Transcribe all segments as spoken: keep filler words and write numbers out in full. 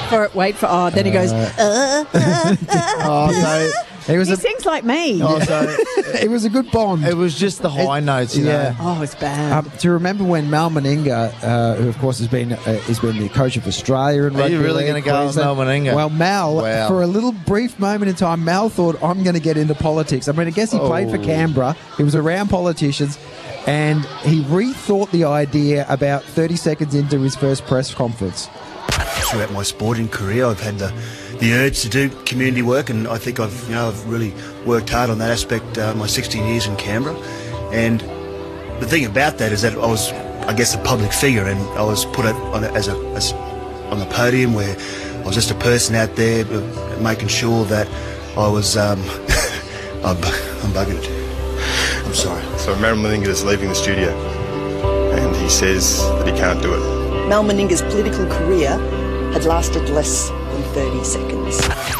for wait for oh. Then he goes. Uh, uh, uh, Oh, so It was he a, sings like me. oh, so it was a good bond. it was just the high It- notes, you yeah. know. Oh, it's bad. Um, do you remember when Mal Meninga, uh, who of course has been uh, has been the coach of Australia and Are you rugby really league, gonna go with Queensland? Mal Meninga? Well, Mal, Wow. for a little brief moment in time, Mal thought, I'm going to get into politics. I mean, I guess he played for Oh. Canberra. He was around politicians, and he rethought the idea about thirty seconds into his first press conference. Throughout my sporting career, I've had the, the urge to do community work, and I think I've, you know, I've really worked hard on that aspect. Uh, my sixteen years in Canberra, and the thing about that is that I was, I guess, a public figure, and I was put on a, as a as on the podium where I was just a person out there, uh, making sure that I was. Um, I'm, I'm bugging it. I'm sorry. So Mal Meninga is leaving the studio, and he says that he can't do it. Mal Meninga's political career had lasted less than thirty seconds.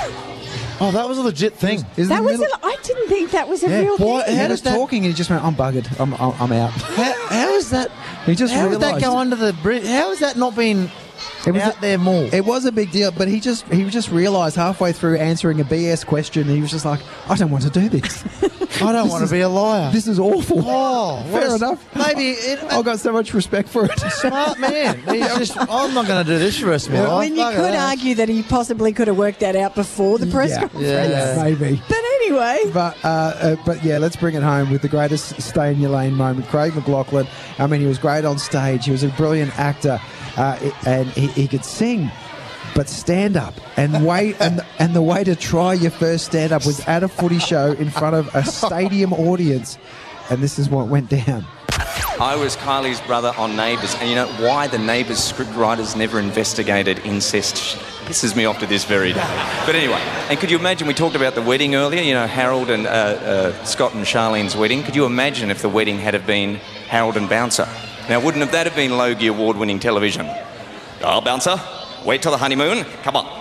Oh, that was a legit thing. Is that the was. middle- A, I didn't think that was a Yeah. real Why- thing. he how was does that- talking and he just went, I'm buggered. I'm, I'm, I'm out. How, how is that? He just How did that realised. go under the bridge? How has that not been It was out a- there more? It was a big deal, but he just he just realised halfway through answering a B S question, and he was just like, I don't want to do this. I don't This want is- to be a liar. This is awful. Oh, what fair a- enough. Maybe it, I've got so much respect for it. smart man. He's just. I'm not going to do this for the rest of my Yeah. life. When you Fuck could that. argue that he possibly could have worked that out before the press Yeah. conference. Yeah. Maybe. But anyway, But uh, uh, but yeah, let's bring it home with the greatest stay in your lane moment. Craig McLaughlin. I mean, he was great on stage. He was a brilliant actor, uh, and he, he could sing. But stand up and wait, and and the way to try your first stand up was at a footy show in front of a stadium audience, and this is what went down. I was Kylie's brother on Neighbours, and you know why the Neighbours scriptwriters never investigated incest sh- pisses me off to this very day. But anyway, and could you imagine, we talked about the wedding earlier, you know, Harold and uh, uh, Scott and Charlene's wedding. Could you imagine if the wedding had have been Harold and Bouncer? Now, wouldn't have that have been Logie award-winning television? Oh, Bouncer, wait till the honeymoon. Come on.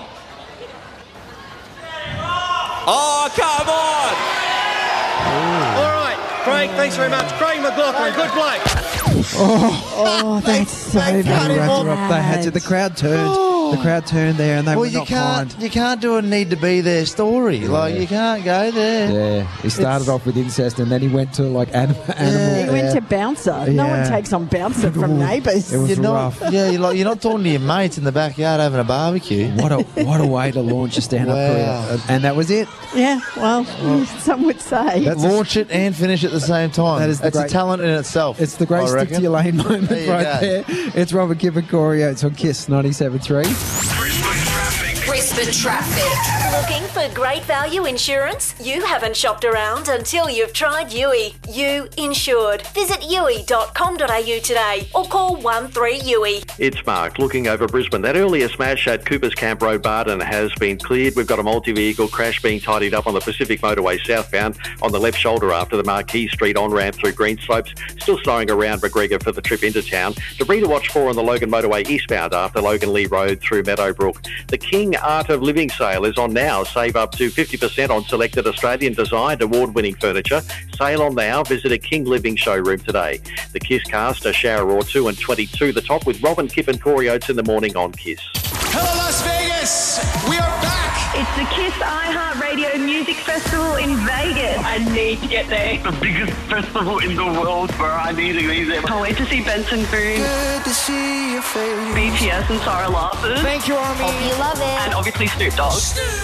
Oh, come on! All right, Craig, thanks very much. Craig McLaughlin, good bloke. oh, that's so they They cut him wrapped off. her up. They had to. The crowd turned. The crowd turned there, and they Well, were you not can't. kind. You can't do a need to be there story. Like you can't go there. Yeah, he started It's- off with incest, and then he went to like anim- animal. He went yeah. to Bouncer. No one Yeah. takes on Bouncer from Neighbours. It was You're not. rough. Yeah, you're like you're not talking to your mates in the backyard having a barbecue. What a what a way to launch a stand-up Wow. career, and, and that was it. Yeah, well, some would say. That's- Launch it and finish at the same time. That is the That's great- a talent in itself. It's the great I stick reckon. to your lane moment There you right go. there. It's Robert Kipakorio. It's on Kiss ninety-seven point three. Brisbane Traffic. Looking for great value insurance? You haven't shopped around until you've tried U I. U Insured. Visit u i dot com dot a u today or call one three U I. It's Mark looking over Brisbane. That earlier smash at Cooper's Camp Road, Barton, has been cleared. We've got a multi-vehicle crash being tidied up on the Pacific Motorway southbound on the left shoulder after the Marquee Street on-ramp through Greenslopes. Still slowing around McGregor for the trip into town. Debris to watch for on the Logan Motorway eastbound after Logan Lee Road through Meadowbrook. The King Art of Living sale is on now. Save up to fifty percent on selected Australian designed award-winning furniture. Sale on now. Visit a King Living showroom today. The Kiss Cast, a shower or two and twenty-two the top with Robin, Kip and Corey Oates in the morning on Kiss. Hello, Las Vegas! We are back! It's the Kiss iHeartRadio Music Festival in Vegas. I need to get there. The biggest festival in the world, bro. I need to be there. Can't wait to see Benson Boone. Good to see your favorite. B T S and Sarah Larson. Thank you, Army. Hope you love it. And obviously Snoop Dogg.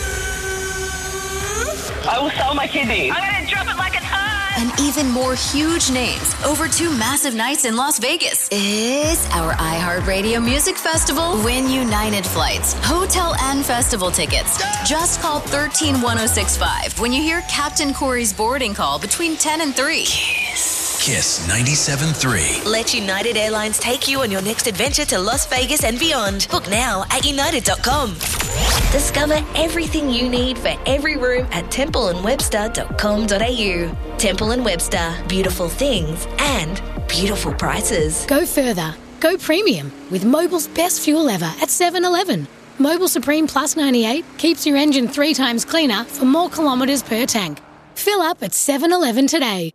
I will sell my kidneys. I'm going to drop it like it's hot. And even more huge names over two massive nights in Las Vegas. It's our iHeartRadio Music Festival. Win United flights, hotel and festival tickets. Just call one three one oh six five when you hear Captain Corey's boarding call between ten and three. Kiss ninety-seven point three. Let United Airlines take you on your next adventure to Las Vegas and beyond. Book now at united dot com. Discover everything you need for every room at temple and webster dot com dot a u. Temple and Webster, beautiful things and beautiful prices. Go further. Go premium with Mobil's best fuel ever at seven eleven. Mobil Supreme Plus ninety-eight keeps your engine three times cleaner for more kilometres per tank. Fill up at seven eleven today.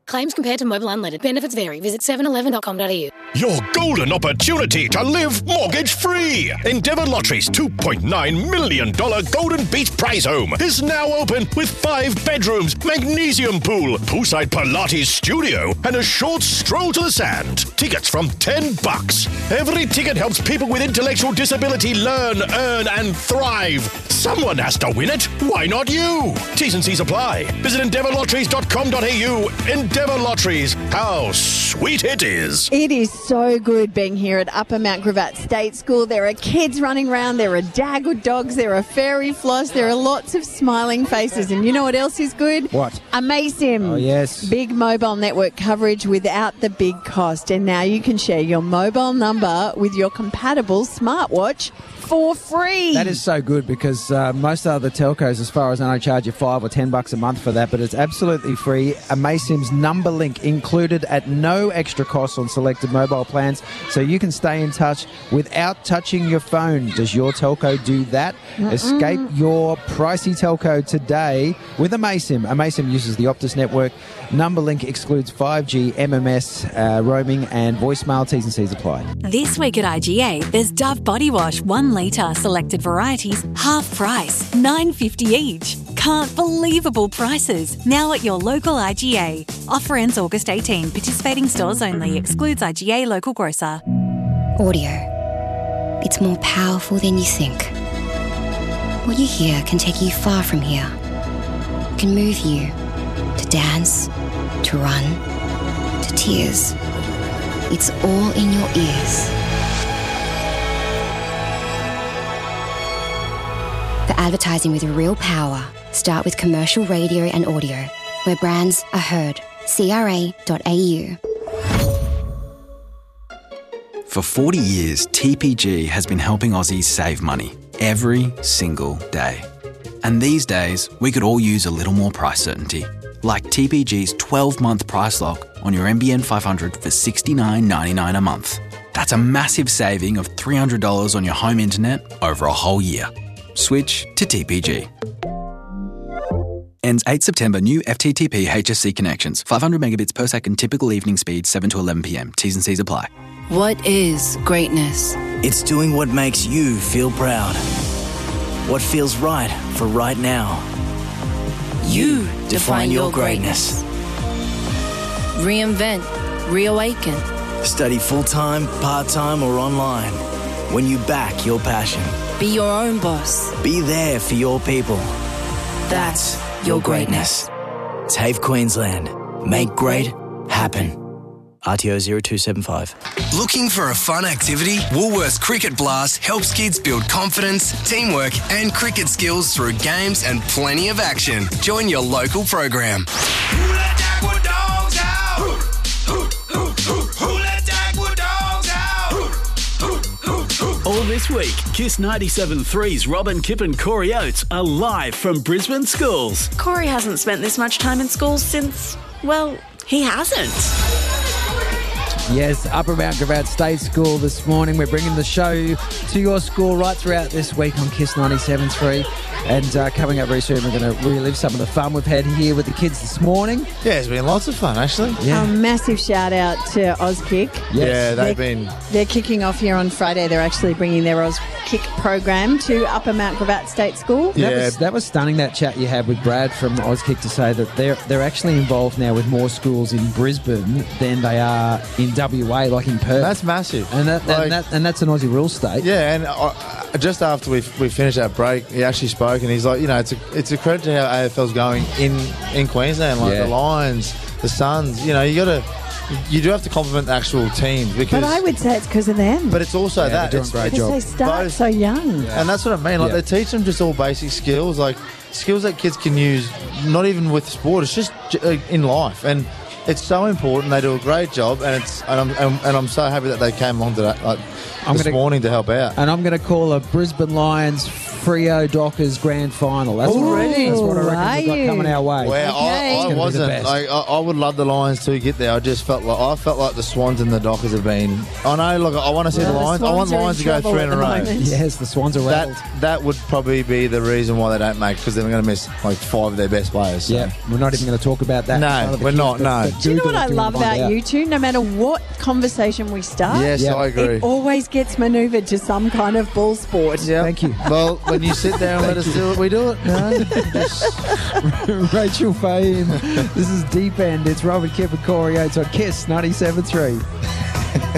Claims compared to mobile unleaded. Benefits vary. Visit seven eleven dot com dot a u. Your golden opportunity to live mortgage-free. Endeavour Lottery's two point nine million dollars Golden Beach Prize Home is now open with five bedrooms, magnesium pool, poolside Pilates studio, and a short stroll to the sand. Tickets from ten bucks. Every ticket helps people with intellectual disability learn, earn, and thrive. Someone has to win it. Why not you? T's and C's apply. Visit endeavour lotteries dot com dot a u. Endeavour Lotteries. How sweet it is. It is so good being here at Upper Mount Gravatt State School. There are kids running around, there are Dagwood dogs, there are fairy floss, there are lots of smiling faces. And you know what else is good? What? Amasim. Oh, yes. Big mobile network coverage without the big cost. And now you can share your mobile number with your compatible smartwatch for free. That is so good because uh, most other telcos, as far as I know, charge you five or ten bucks a month for that, but it's absolutely free. Amasim's number link included at no extra cost on selected mobile plans, so you can stay in touch without touching your phone. Does your telco do that? Mm-mm. Escape your pricey telco today with Amasim. Amasim uses the Optus network. Number link excludes five G, M M S, uh, roaming, and voicemail. T's and C's apply. This week at I G A, there's Dove Body Wash, one litre, selected varieties, half price, nine fifty each. Can't believable prices. Now at your local I G A. Offer ends August eighteenth. Participating stores only. Excludes I G A local grocer. Audio. It's more powerful than you think. What you hear can take you far from here. Can move you to dance, to run, to tears. It's all in your ears. For advertising with real power, start with commercial radio and audio, where brands are heard. C R A dot A U. For forty years, T P G has been helping Aussies save money every single day. And these days, we could all use a little more price certainty, like T P G's twelve-month price lock on your N B N five hundred for sixty-nine ninety-nine a month. That's a massive saving of three hundred dollars on your home internet over a whole year. Switch to T P G. Ends eighth September. New F T T P H S C connections. five hundred megabits per second. Typical evening speed seven to eleven p m. T's and C's apply. What is greatness? It's doing what makes you feel proud. What feels right for right now. You Define, define your your greatness. Reinvent. Reawaken. Study full-time, part-time or online. When you back your passion. Be your own boss. Be there for your people. That's your greatness. TAFE Queensland. Make great happen. R T O zero two seven five. Looking for a fun activity? Woolworths Cricket Blast helps kids build confidence, teamwork, and cricket skills through games and plenty of action. Join your local program. All this week, Kiss ninety-seven point three's Robin Kipp and Corey Oates are live from Brisbane schools. Corey hasn't spent this much time in schools since, well, he hasn't. Yes, Upper Mount Gravatt State School this morning. We're bringing the show to your school right throughout this week on Kiss ninety-seven point three. And uh, coming up very soon, we're going to relive some of the fun we've had here with the kids this morning. Yeah, it's been lots of fun, actually. Yeah. A massive shout out to Auskick. Yes. Yeah, they've they're, been... They're kicking off here on Friday. They're actually bringing their Auskick program to Upper Mount Gravatt State School. Yeah. That was, that was stunning, that chat you had with Brad from Auskick, to say that they're they're actually involved now with more schools in Brisbane than they are in W A, like in Perth. That's massive. And that, like, and, that, and that's an Aussie rule state. Yeah, and uh, just after we we finished that break, he actually spoke and he's like, you know, it's a, it's a credit to how A F L's going in, in Queensland, like Yeah. the Lions, the Suns. You know, you got to, you do have to compliment the actual teams because. But I would say it's because of them. But it's also Yeah, that they're doing it's, a great because job. they start Both- so young. Yeah. And that's what I mean. Like Yeah. they teach them just all basic skills, like skills that kids can use, not even with sport. It's just j- in life, and it's so important. They do a great job, and it's and I'm and, and I'm so happy that they came along to that like, I'm this gonna- morning to help out. And I'm going to call a Brisbane Lions Freo Dockers grand final. That's, Already? that's what I reckon Are we've got you? coming our way. Wow, I, way. I wasn't. Like, I, I would love the Lions to get there. I just felt like I felt like the Swans and the Dockers have been. I know. Look, I want to see Well, the the Lions. I want Swans are in Lions to go trouble three at in a the row. moment. Yes, the Swans are rattled. That that would probably be the reason why they don't make, because they're going to miss like five of their best players. So. Yeah, we're not even going to talk about that. No, None of the we're kids, not, but- no. but Do you know Google what it I if you love wanna find about out. you two? No matter what conversation we start, Yes, Yeah. I agree. it always gets manoeuvred to some kind of ball sport. Yeah. Thank you. Well, when you sit there and let us do it, we do it. No, just Rachel Fahey. This is Deep End. It's Robin Kip and Corey Oates on Kiss ninety-seven point three.